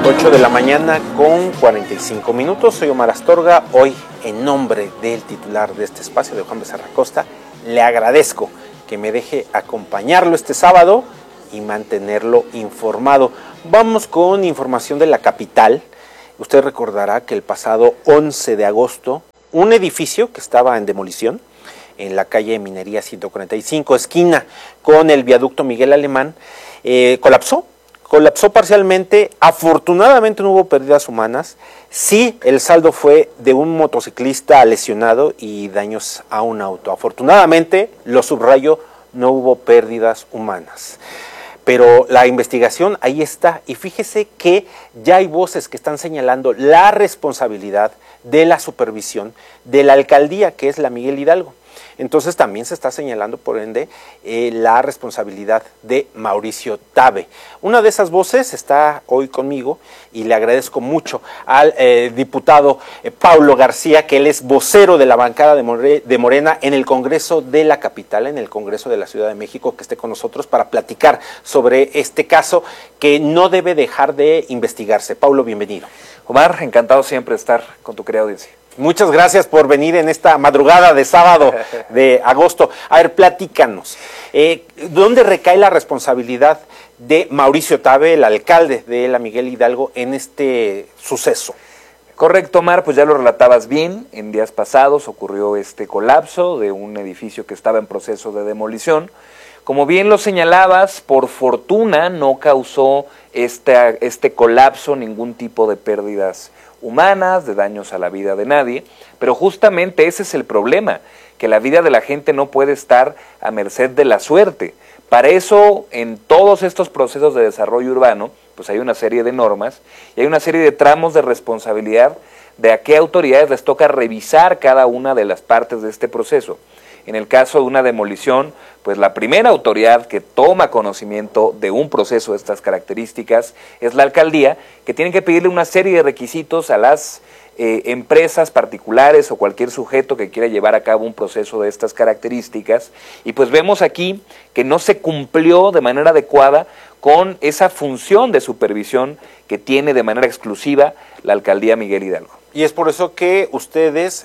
8 de la mañana con 45 minutos. Soy Omar Astorga. Hoy, en nombre del titular de este espacio, de Juan Becerra Costa, le agradezco que me deje acompañarlo este sábado y mantenerlo informado. Vamos con información de la capital. Usted recordará que el pasado 11 de agosto, un edificio que estaba en demolición en la calle Minería 145, esquina con el viaducto Miguel Alemán, colapsó parcialmente. Afortunadamente no hubo pérdidas humanas. Sí, el saldo fue de un motociclista lesionado y daños a un auto. Afortunadamente, lo subrayo, no hubo pérdidas humanas. Pero la investigación ahí está, y fíjese que ya hay voces que están señalando la responsabilidad de la supervisión de la alcaldía, que es la Miguel Hidalgo. Entonces también se está señalando, por ende, la responsabilidad de Mauricio Tabe. Una de esas voces está hoy conmigo y le agradezco mucho al diputado Paulo García, que él es vocero de la bancada de Morena en el Congreso de la capital, en el Congreso de la Ciudad de México, que esté con nosotros para platicar sobre este caso que no debe dejar de investigarse. Paulo, bienvenido. Omar, encantado siempre de estar con tu querida audiencia. Muchas gracias por venir en esta madrugada de sábado de agosto. A ver, platícanos, ¿dónde recae la responsabilidad de Mauricio Tabe, el alcalde de la Miguel Hidalgo, en este suceso? Correcto, Omar, pues ya lo relatabas bien. En días pasados ocurrió este colapso de un edificio que estaba en proceso de demolición. Como bien lo señalabas, por fortuna no causó este colapso ningún tipo de pérdidas humanas, de daños a la vida de nadie, pero justamente ese es el problema, que la vida de la gente no puede estar a merced de la suerte. Para eso, en todos estos procesos de desarrollo urbano, pues hay una serie de normas y hay una serie de tramos de responsabilidad de a qué autoridades les toca revisar cada una de las partes de este proceso. En el caso de una demolición, pues la primera autoridad que toma conocimiento de un proceso de estas características es la alcaldía, que tiene que pedirle una serie de requisitos a las empresas particulares o cualquier sujeto que quiera llevar a cabo un proceso de estas características. Y pues vemos aquí que no se cumplió de manera adecuada con esa función de supervisión que tiene de manera exclusiva la alcaldía Miguel Hidalgo. Y es por eso que ustedes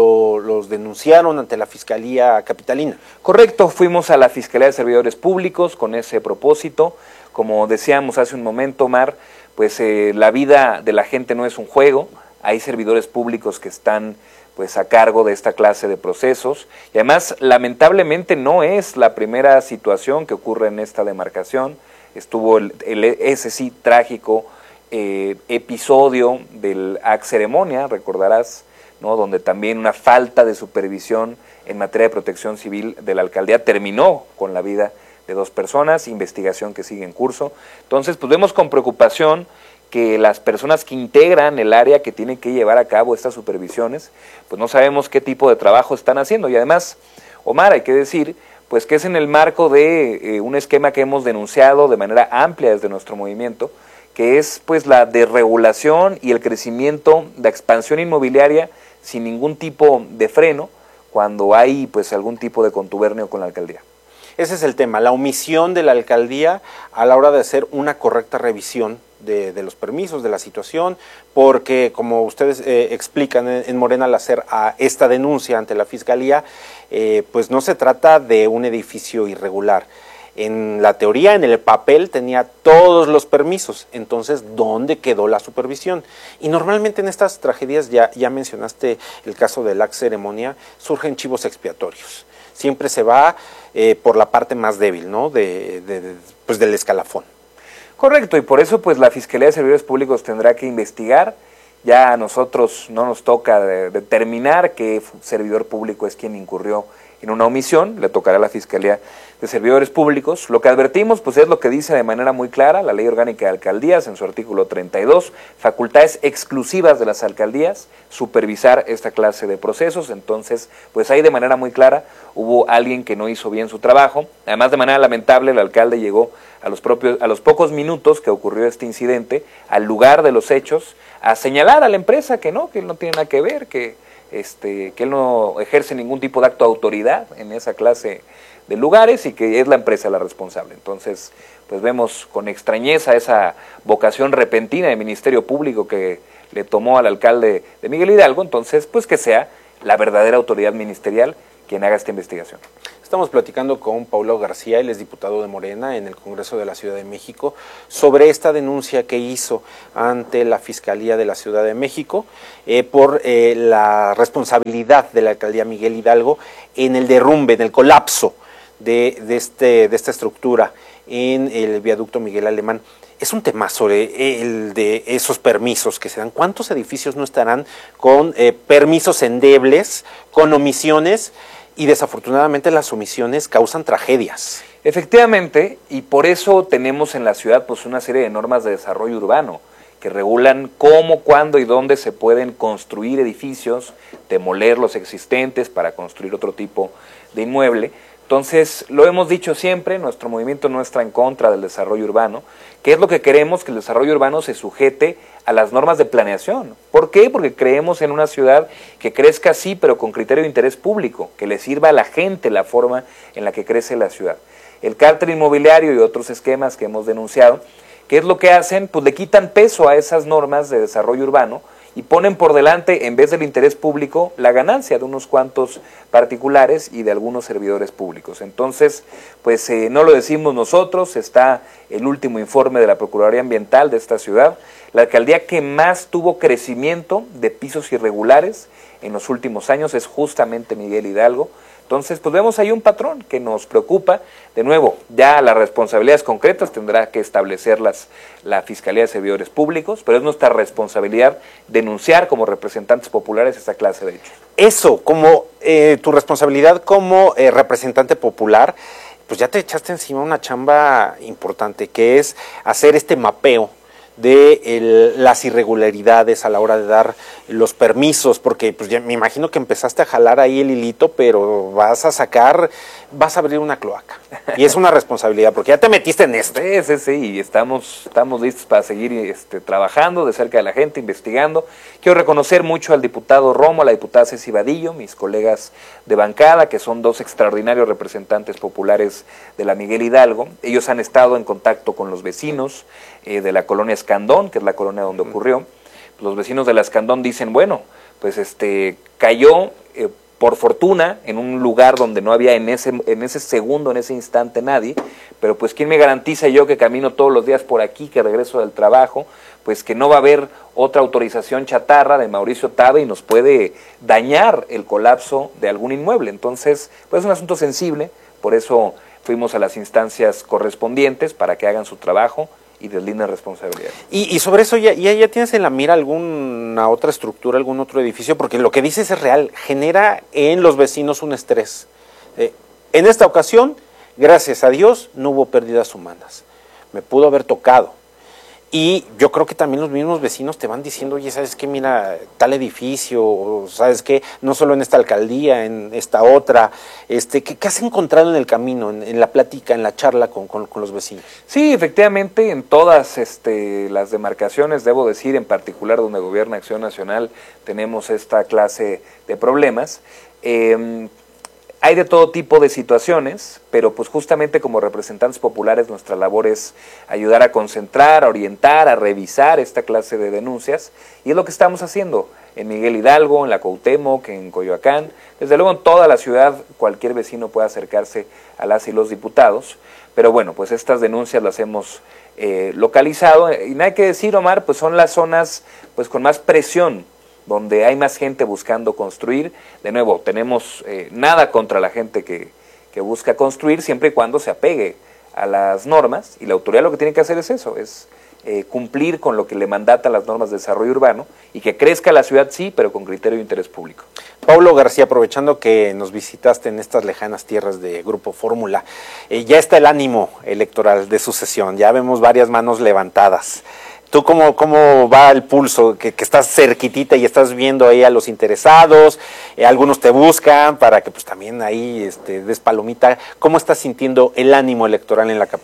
los denunciaron ante la Fiscalía Capitalina. Correcto, fuimos a la Fiscalía de Servidores Públicos con ese propósito. Como decíamos hace un momento, Omar, pues la vida de la gente no es un juego. Hay servidores públicos que están pues a cargo de esta clase de procesos. Y además, lamentablemente, no es la primera situación que ocurre en esta demarcación. Estuvo ese sí trágico episodio del Ac Ceremonia, recordarás, ¿no? Donde también una falta de supervisión en materia de protección civil de la alcaldía terminó con la vida de 2 personas, investigación que sigue en curso. Entonces, pues vemos con preocupación que las personas que integran el área que tienen que llevar a cabo estas supervisiones, pues no sabemos qué tipo de trabajo están haciendo. Y además, Omar, hay que decir, pues que es en el marco de un esquema que hemos denunciado de manera amplia desde nuestro movimiento, que es pues la desregulación y el crecimiento de expansión inmobiliaria sin ningún tipo de freno cuando hay pues algún tipo de contubernio con la alcaldía. Ese es el tema, la omisión de la alcaldía a la hora de hacer una correcta revisión de los permisos, de la situación, porque como ustedes explican en Morena al hacer esta denuncia ante la Fiscalía, pues no se trata de un edificio irregular. En la teoría, en el papel, tenía todos los permisos. Entonces, ¿dónde quedó la supervisión? Y normalmente en estas tragedias, ya mencionaste el caso del Ac Ceremonia, surgen chivos expiatorios. Siempre se va por la parte más débil, ¿no? Pues del escalafón. Correcto, y por eso pues la Fiscalía de Servidores Públicos tendrá que investigar. Ya a nosotros no nos toca determinar qué servidor público es quien incurrió en una omisión, le tocará a la Fiscalía de Servidores Públicos. Lo que advertimos pues es lo que dice de manera muy clara la Ley Orgánica de Alcaldías en su artículo 32, facultades exclusivas de las alcaldías, supervisar esta clase de procesos. Entonces pues ahí de manera muy clara hubo alguien que no hizo bien su trabajo. Además, de manera lamentable, el alcalde llegó a los pocos minutos que ocurrió este incidente al lugar de los hechos a señalar a la empresa que no tiene nada que ver, que que él no ejerce ningún tipo de acto de autoridad en esa clase de lugares y que es la empresa la responsable. Entonces, pues vemos con extrañeza esa vocación repentina del Ministerio Público que le tomó al alcalde de Miguel Hidalgo. Entonces, pues que sea la verdadera autoridad ministerial quien haga esta investigación. Estamos platicando con Paulo García, él es diputado de Morena en el Congreso de la Ciudad de México, sobre esta denuncia que hizo ante la Fiscalía de la Ciudad de México por la responsabilidad de la alcaldía Miguel Hidalgo en el derrumbe, en el colapso de esta estructura en el viaducto Miguel Alemán. Es un temazo el de esos permisos que se dan. ¿Cuántos edificios no estarán con permisos endebles, con omisiones? Y desafortunadamente las omisiones causan tragedias. Efectivamente, y por eso tenemos en la ciudad pues una serie de normas de desarrollo urbano que regulan cómo, cuándo y dónde se pueden construir edificios, demoler los existentes para construir otro tipo de inmueble. Entonces, lo hemos dicho siempre, nuestro movimiento no está en contra del desarrollo urbano. ¿Qué es lo que queremos? Que el desarrollo urbano se sujete a las normas de planeación. ¿Por qué? Porque creemos en una ciudad que crezca así, pero con criterio de interés público, que le sirva a la gente la forma en la que crece la ciudad. El cártel inmobiliario y otros esquemas que hemos denunciado, ¿qué es lo que hacen? Pues le quitan peso a esas normas de desarrollo urbano y ponen por delante, en vez del interés público, la ganancia de unos cuantos particulares y de algunos servidores públicos. Entonces, pues no lo decimos nosotros, está el último informe de la Procuraduría Ambiental de esta ciudad, la alcaldía que más tuvo crecimiento de pisos irregulares en los últimos años es justamente Miguel Hidalgo. Entonces, pues vemos ahí un patrón que nos preocupa. De nuevo, ya las responsabilidades concretas tendrá que establecerlas la Fiscalía de Servidores Públicos, pero es nuestra responsabilidad denunciar como representantes populares esta clase de hechos. Eso, como tu responsabilidad como representante popular, pues ya te echaste encima una chamba importante, que es hacer este mapeo de las irregularidades a la hora de dar los permisos, porque pues ya me imagino que empezaste a jalar ahí el hilito, pero vas a abrir una cloaca, y es una responsabilidad, porque ya te metiste en esto. Sí, y estamos listos para seguir trabajando de cerca de la gente, investigando. Quiero reconocer mucho al diputado Romo, a la diputada Ceci Vadillo, mis colegas de bancada, que son dos extraordinarios representantes populares de la Miguel Hidalgo. Ellos han estado en contacto con los vecinos de la colonia Escandón, que es la colonia donde ocurrió. Los vecinos de la Escandón dicen, bueno, pues cayó por fortuna en un lugar donde no había en ese segundo, en ese instante nadie, pero pues quién me garantiza yo que camino todos los días por aquí, que regreso del trabajo, pues que no va a haber otra autorización chatarra de Mauricio Tabe y nos puede dañar el colapso de algún inmueble. Entonces, pues es un asunto sensible, por eso fuimos a las instancias correspondientes para que hagan su trabajo y deslinden responsabilidades. Y sobre eso, ¿ya tienes en la mira alguna otra estructura, algún otro edificio? Porque lo que dices es real, genera en los vecinos un estrés. En esta ocasión, gracias a Dios, no hubo pérdidas humanas. Me pudo haber tocado. Y yo creo que también los mismos vecinos te van diciendo, oye, ¿sabes qué? Mira, tal edificio, o ¿sabes qué? No solo en esta alcaldía, en esta otra. ¿Qué has encontrado en el camino, en la plática, en la charla con los vecinos? Sí, efectivamente, en todas las demarcaciones, debo decir, en particular donde gobierna Acción Nacional, tenemos esta clase de problemas. Hay de todo tipo de situaciones, pero pues justamente como representantes populares nuestra labor es ayudar a concentrar, a orientar, a revisar esta clase de denuncias, y es lo que estamos haciendo en Miguel Hidalgo, en la Cuauhtémoc, en Coyoacán. Desde luego en toda la ciudad cualquier vecino puede acercarse a las y los diputados, pero bueno, pues estas denuncias las hemos localizado, y no hay que decir, Omar, pues son las zonas pues con más presión, donde hay más gente buscando construir. De nuevo, tenemos nada contra la gente que busca construir, siempre y cuando se apegue a las normas, y la autoridad lo que tiene que hacer es eso, es cumplir con lo que le mandatan las normas de desarrollo urbano, y que crezca la ciudad sí, pero con criterio de interés público. Paulo García, aprovechando que nos visitaste en estas lejanas tierras de Grupo Fórmula, ya está el ánimo electoral de sucesión, ya vemos varias manos levantadas. ¿Tú cómo va el pulso? Que estás cerquitita y estás viendo ahí a los interesados, algunos te buscan para que pues también ahí des palomita. ¿Cómo estás sintiendo el ánimo electoral en la capital?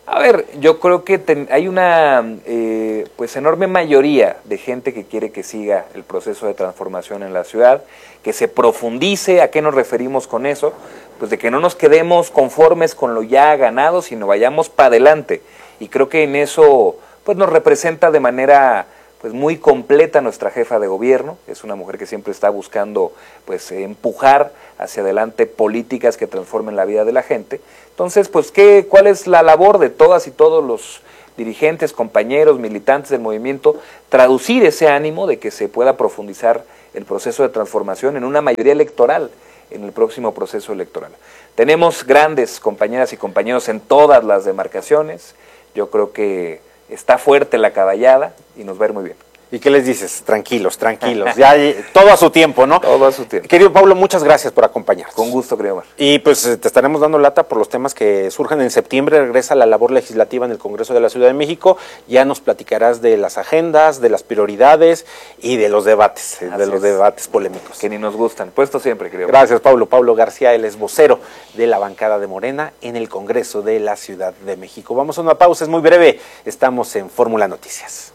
A ver, yo creo que hay una pues enorme mayoría de gente que quiere que siga el proceso de transformación en la ciudad, que se profundice. ¿A qué nos referimos con eso? Pues de que no nos quedemos conformes con lo ya ganado, sino vayamos para adelante. Y creo que en eso pues nos representa de manera pues muy completa nuestra jefa de gobierno. Es una mujer que siempre está buscando pues empujar hacia adelante políticas que transformen la vida de la gente. Entonces, pues, ¿cuál es la labor de todas y todos los dirigentes, compañeros, militantes del movimiento? Traducir ese ánimo de que se pueda profundizar el proceso de transformación en una mayoría electoral en el próximo proceso electoral. Tenemos grandes compañeras y compañeros en todas las demarcaciones. Yo creo que está fuerte la caballada y nos va a ir muy bien. ¿Y qué les dices? Tranquilos, tranquilos. Ya todo a su tiempo, ¿no? Todo a su tiempo. Querido Pablo, muchas gracias por acompañarnos. Con gusto, querido Omar. Y pues te estaremos dando lata por los temas que surjan. En septiembre regresa la labor legislativa en el Congreso de la Ciudad de México. Ya nos platicarás de las agendas, de las prioridades y de los debates, debates polémicos. Que ni nos gustan. Puesto siempre, querido. Gracias, Pablo. Pablo García, él es vocero de la bancada de Morena en el Congreso de la Ciudad de México. Vamos a una pausa, es muy breve. Estamos en Fórmula Noticias.